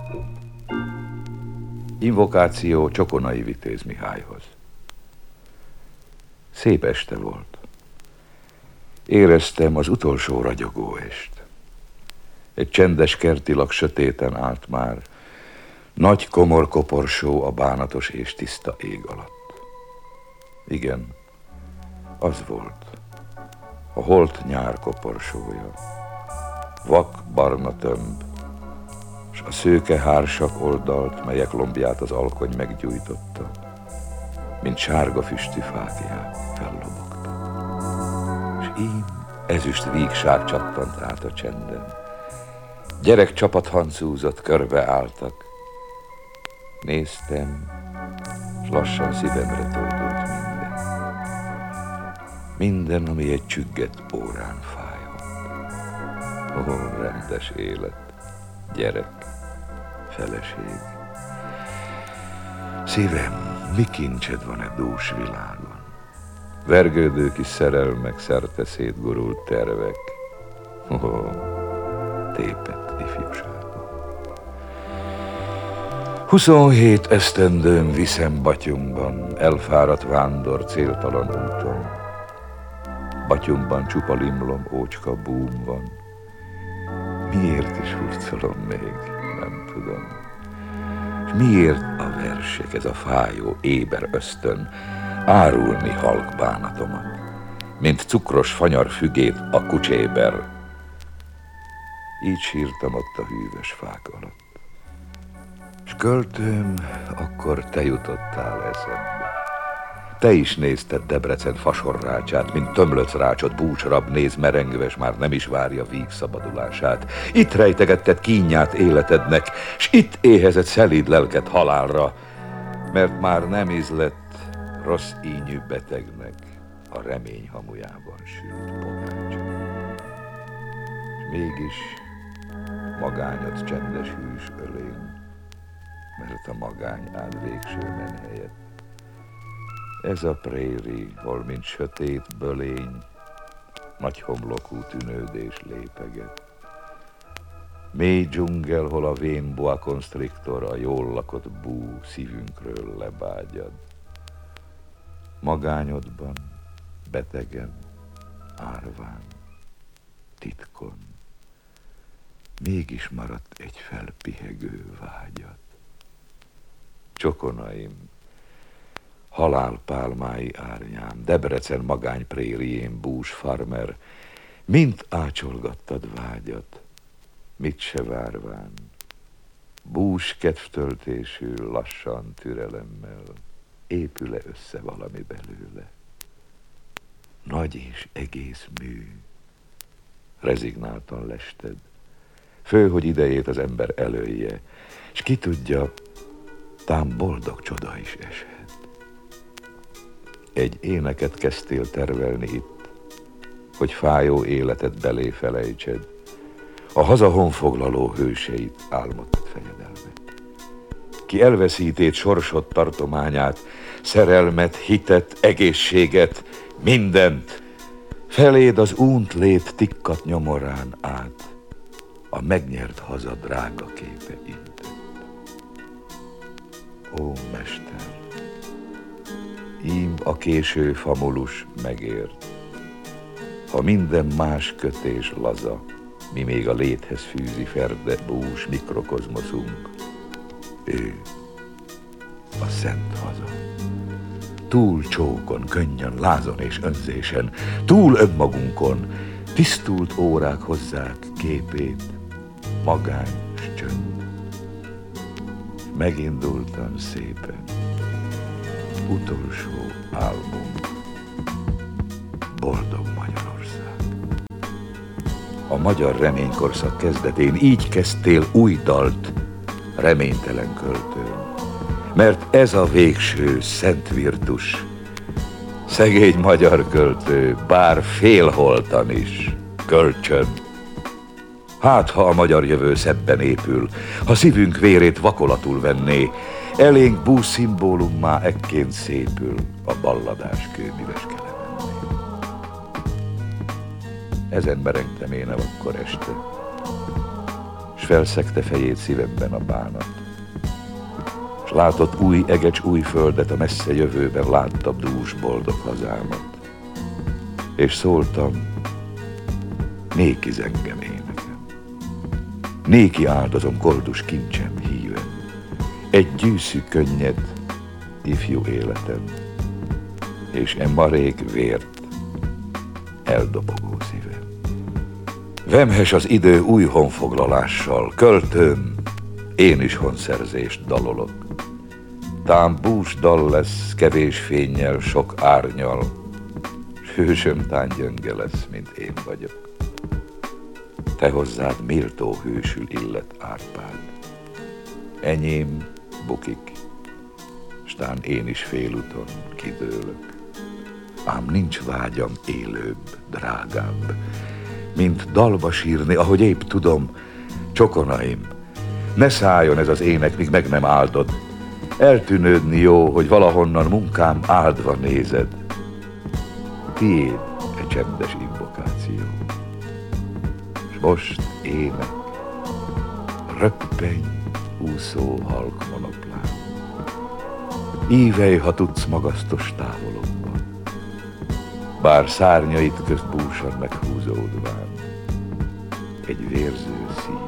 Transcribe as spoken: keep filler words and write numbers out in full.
Invokáció Csokonai Vitéz Mihályhoz. Szép este volt. Éreztem az utolsó ragyogó est. Egy csendes kertilag sötéten állt már, nagy komor koporsó a bánatos és tiszta ég alatt. Igen, az volt, a holt nyár koporsója. Vak barna tömb, s a szőke hársak oldalt, melyek lombját az alkony meggyújtotta, mint sárga füstű fáklyák fellobogtak. S így ezüst vígság csattant át a csenden. Gyerek csapat hancúzott, körbe álltak. Néztem, s lassan szívemre tódult minden. Minden, ami egy csügget órán fájott. Ó, rendes élet, gyerek, feleség. Szívem, mi kincsed van e dús világon? Vergődő kis szerelmek, szerte szétgurult tervek. Ó, tépett ifjúságom. Huszonhét esztendőm viszem Batyumban, elfáradt vándor céltalan úton. Batyumban csupa limlom, ócska búm van. Miért is hurcolom még, nem tudom. És miért a versek, ez a fájó éber ösztön, árulni halk bánatomat, mint cukros fanyar fügét a kucséber. Így sírtam ott a hűvös fák alatt. S költőm, akkor te jutottál eszembe. Te is nézted Debrecen fasorrácsát, mint tömlöc rácsot búcsrab néz merengve, s már nem is várja víg szabadulását. Itt rejtegetted kínját életednek, s itt éhezett szelíd lelked halálra, mert már nem ízlett rossz ínyű betegnek a remény hamujában sült pogácsa. S mégis magányod csendes hűs ölény, mert a magány áll végső menhelyet. Ez a préri, hol mint sötét bölény, nagy homlokú tűnődés lépeget. Mély dzsungel, hol a vén boa constrictor, a jól lakott bú szívünkről lebágyad. Magányodban, betegen, árván, titkon, mégis maradt egy felpihegő vágyat. Csokonaim, halálpálmái árnyám, Debrecen magány prérién bús farmer, mint ácsolgattad vágyat, mit se várván, bús kedvtöltésű, lassan türelemmel, épül-e össze valami belőle. Nagy és egész mű, rezignáltan lested, fő, hogy idejét az ember elője, s ki tudja, tám boldog csoda is eshet. Egy éneket kezdtél tervelni itt, hogy fájó életet belé felejtsed, a haza honfoglaló hőseit álmodtad fejedelme. Ki elveszítét sorsod tartományát, szerelmet, hitet, egészséget, mindent, feléd az únt lét tikkat nyomorán át, a megnyert haza drága képe intett. Ó, mester, ím a késő famulus megért, ha minden más kötés laza, mi még a léthez fűzi ferde bús mikrokozmoszunk, ő a szent haza. Túl csókon, könnyen, lázon és önzésen, túl önmagunkon, tisztult órák hozzák képét, magány s csönd. Megindultam szépen, utolsó álmom, boldog Magyarország. A magyar reménykorszak kezdetén így kezdtél új dalt, reménytelen költőn, mert ez a végső szent virtus. Szegény magyar költő, bár félholtan is, kölcsön. Hát, ha a magyar jövő szebben épül, ha szívünk vérét vakolatul venné, elénk bús szimbólummá ekként szépül a balladás kőműves kelemenné. Ezen merengtem én el akkor este, s felszegte fejét szívemben a bánat. S látott új egecs, új földet, a messze jövőben látta dús, boldog hazámat. És szóltam, néki zengem énekem, néki áldozom koldus kincsem híven, egy gyűszű könnyed, ifjú életem, és e marék vért eldobogó szívem. Vemhes az idő új honfoglalással, költőm, én is honszerzést dalolok. Tám bús dal lesz, kevés fénnyel, sok árnyal, s hősöm tán gyönge lesz, mint én vagyok. Te hozzád méltó hősül illet Árpád, enyém bukik, s tán én is félúton kidőlök. Ám nincs vágyam élőbb, drágább, mint dalba sírni, ahogy épp tudom, csokonaim, ne szálljon ez az ének, míg meg nem áldod. Eltűnődni jó, hogy valahonnan munkám áldva nézed. Tiéd egy csendes invokáció. S most ének, röppeny, úszó halk monoplán. Ívelj, ha tudsz magasztos távolodban, bár szárnyait közt búsan meghúzódván, egy vérző szív.